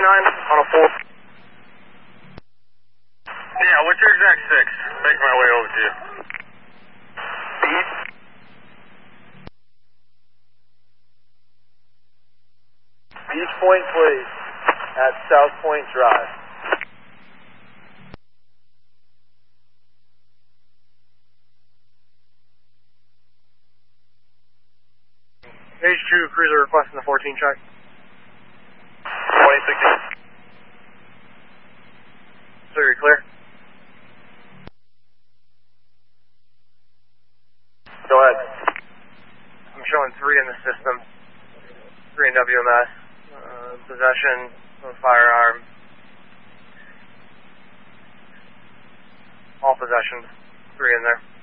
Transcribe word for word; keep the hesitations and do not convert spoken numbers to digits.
nine on a four. Yeah, what's your exact six? Make my way over to you. Speed. Beach Point Place at South Point Drive. Page two, cruiser requesting the fourteen check. twenty sixteen. Sir, you're clear? Go ahead. I'm showing three in the system. Three in W M S. Uh, possession of a firearm. All possessions. Three in there.